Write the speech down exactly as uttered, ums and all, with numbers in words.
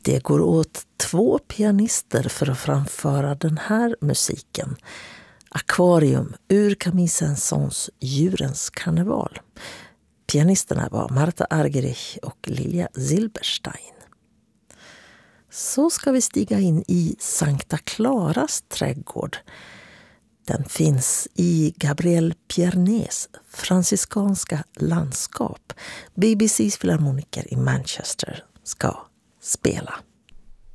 Det går åt två pianister för att framföra den här musiken. Akvarium ur Camille Saint-Saëns Djurens karneval. Pianisterna var Marta Argerich och Lilja Silberstein. Så ska vi stiga in i Sankta Claras trädgård. Den finns i Gabriel Piernets franciskanska landskap. B B C:s filharmoniker i Manchester ska spela.